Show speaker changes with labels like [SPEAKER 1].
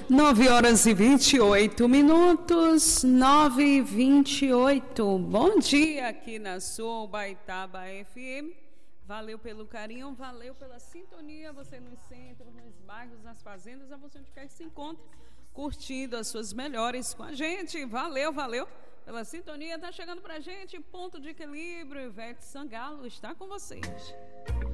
[SPEAKER 1] 9h28, 9h28. Bom dia aqui na sua Ubaitaba FM. Valeu pelo carinho, valeu pela sintonia. Você nos centros, nos bairros, nas fazendas, a você onde quer que se encontre, curtindo as suas melhores com a gente. Valeu pela sintonia. Tá chegando pra gente Ponto de Equilíbrio. Ivete Sangalo está com vocês.